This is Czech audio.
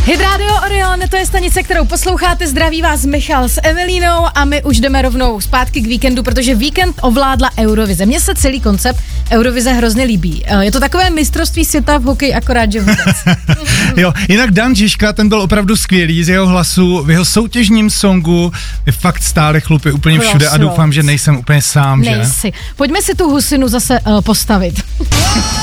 Hit Radio Orion, to je stanice, kterou posloucháte, zdraví vás Michal s Evelínou a my už jdeme rovnou zpátky k víkendu, protože víkend ovládla Eurovize. Mně se celý koncept Eurovize hrozně líbí. Je to takové mistrovství světa v hokeji, akorát, že vůbec. Jo, jinak Dan Žižka, ten byl opravdu skvělý z jeho hlasu, v jeho soutěžním songu je fakt stále chlupy úplně všude a doufám, že nejsem úplně sám, že? Nejsi. Pojďme si tu husinu zase postavit.